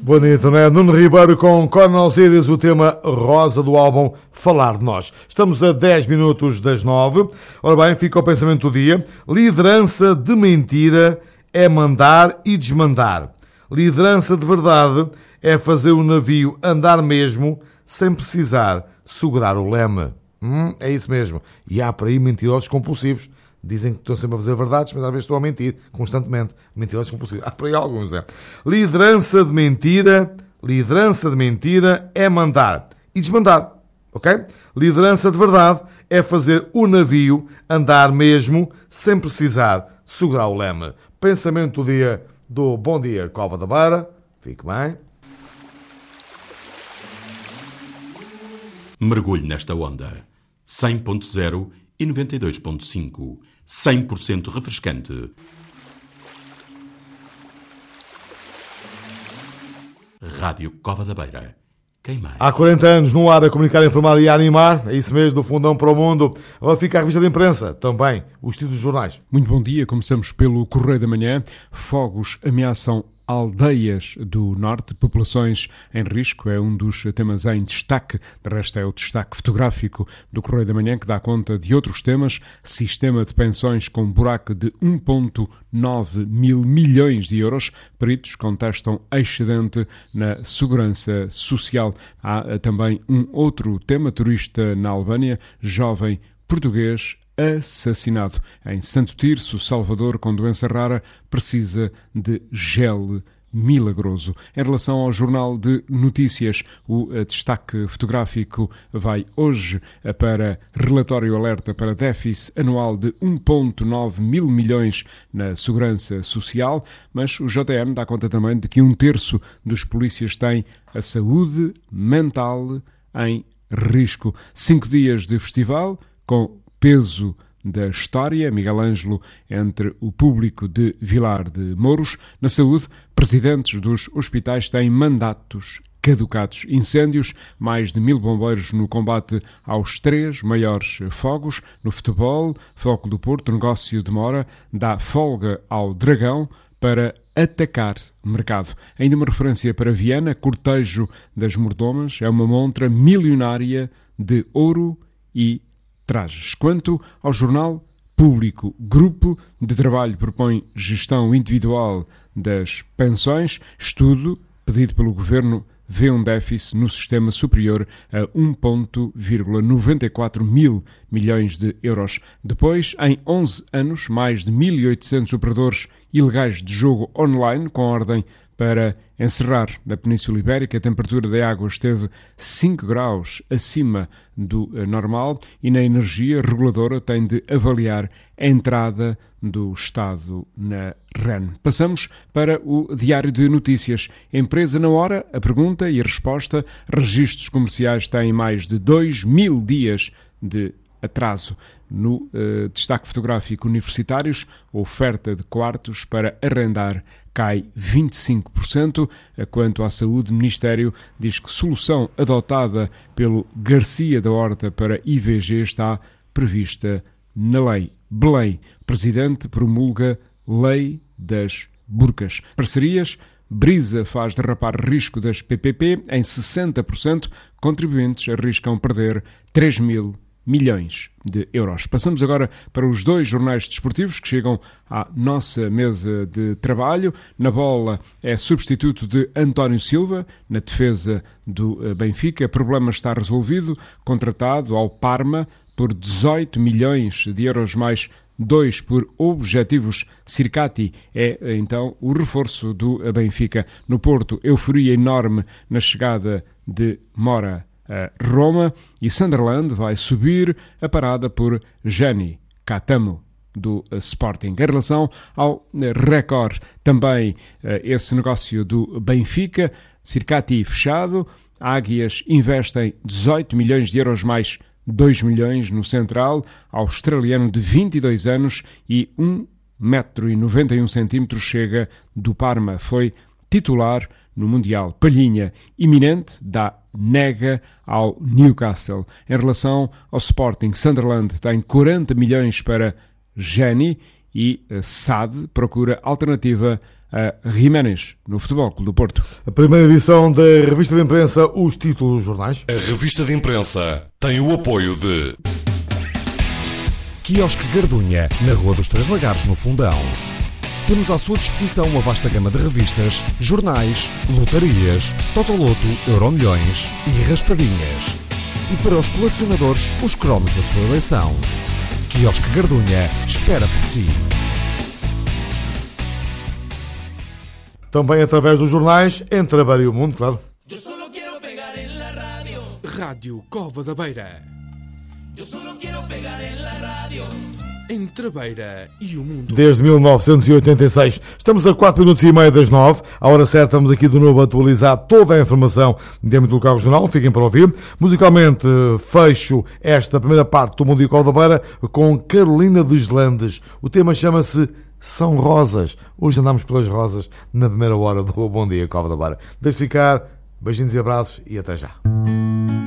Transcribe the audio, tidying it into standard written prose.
Bonito, não é? Nuno Ribeiro com Conan Osiris, o tema rosa do álbum Falar de Nós. Estamos a 10 minutos das 9. Ora bem, fica o pensamento do dia. Liderança de mentira é mandar e desmandar. Liderança de verdade é fazer o navio andar mesmo sem precisar segurar o leme. É isso mesmo. E há por aí mentirosos compulsivos. Dizem que estão sempre a fazer verdades, mas às vezes estão a mentir constantemente. Mentirosos compulsivos. Há por aí alguns, é. Liderança de mentira é mandar e desmandar, ok? Liderança de verdade é fazer o navio andar mesmo sem precisar segurar o leme. Pensamento do dia do Bom Dia Cova da Beira. Fique bem. Mergulhe nesta onda. 100.0 e 92.5. 100% refrescante. Rádio Cova da Beira. Quem mais? Há 40 anos no ar a comunicar, informar e a animar. É isso mesmo, do fundão para o mundo. Agora fica a revista de imprensa. Também os títulos dos jornais. Muito bom dia. Começamos pelo Correio da Manhã. Fogos ameaçam aldeias do norte, populações em risco, é um dos temas em destaque. De resto, é o destaque fotográfico do Correio da Manhã, que dá conta de outros temas. Sistema de pensões com buraco de 1,9 mil milhões de euros. Peritos contestam excedente na segurança social. Há também um outro tema, turista na Albânia, jovem português assassinado. Em Santo Tirso, Salvador, com doença rara, precisa de gel milagroso. Em relação ao Jornal de Notícias, o destaque fotográfico vai hoje para relatório alerta para déficit anual de 1,9 mil milhões na segurança social, mas o JN dá conta também de que 1/3 dos polícias têm a saúde mental em risco. 5 dias de festival com peso da história, Miguel Ângelo, entre o público de Vilar de Mouros. Na saúde, presidentes dos hospitais têm mandatos caducados. Incêndios, mais de 1000 bombeiros no combate aos 3 maiores fogos. No futebol, Foco do Porto, negócio demora, dá folga ao Dragão para atacar mercado. Ainda uma referência para Viana, cortejo das mordomas, é uma montra milionária de ouro e trajes. Quanto ao Jornal Público, Grupo de Trabalho propõe gestão individual das pensões. Estudo pedido pelo Governo vê um déficit no sistema superior a 1,94 mil milhões de euros. Depois, em 11 anos, mais de 1.800 operadores ilegais de jogo online com ordem para encerrar na Península Ibérica. A temperatura da água esteve 5 graus acima do normal e na energia reguladora tem de avaliar a entrada do Estado na REN. Passamos para o Diário de Notícias. Empresa na hora, a pergunta e a resposta. Registros comerciais têm mais de 2.000 dias de atraso. No destaque fotográfico, universitários, oferta de quartos para arrendar cai 25%. Quanto à saúde, o Ministério diz que solução adotada pelo Garcia da Horta para IVG está prevista na lei. Belém, Presidente promulga Lei das Burcas. Parcerias, Brisa faz derrapar risco das PPP em 60%. Contribuintes arriscam perder 3 mil milhões de euros. Passamos agora para os 2 jornais desportivos que chegam à nossa mesa de trabalho. Na bola é substituto de António Silva, na defesa do Benfica. O problema está resolvido, contratado ao Parma por 18 milhões de euros mais 2 por objetivos. Circati é então o reforço do Benfica. No Porto, euforia enorme na chegada de Mora a Roma, e Sunderland vai subir a parada por Gianni Catamo do Sporting. Em relação ao Record, também esse negócio do Benfica, Circati fechado, Águias investem 18 milhões de euros mais 2 milhões no central, australiano de 22 anos e 1,91 m chega do Parma, foi titular no Mundial. Palhinha, iminente, dá nega ao Newcastle. Em relação ao Sporting, Sunderland tem 40 milhões para Gianni e SAD procura alternativa a Jiménez, no Futebol Clube do Porto. A primeira edição da revista de imprensa, os títulos dos jornais. A revista de imprensa tem o apoio de Quiosque Gardunha, na Rua dos Três Lagares, no Fundão. Temos à sua disposição uma vasta gama de revistas, jornais, lotarias, Totoloto, Euromilhões e raspadinhas. E para os colecionadores, os cromos da sua eleição. Quiosque Gardunha espera por si. Também através dos jornais, entre a Beira e o Mundo, claro. Rádio Cova da Beira. Entre a Beira e o Mundo. Desde 1986. Estamos a 4 minutos e meio das 9. À hora certa, estamos aqui de novo a atualizar toda a informação de âmbito local regional. Fiquem para ouvir. Musicalmente, fecho esta primeira parte do Mundo e Cova da Beira com Carolina Deslandes. O tema chama-se São Rosas. Hoje andamos pelas rosas na primeira hora do Bom Dia Cova da Beira. Deixe ficar. Beijinhos e abraços e até já.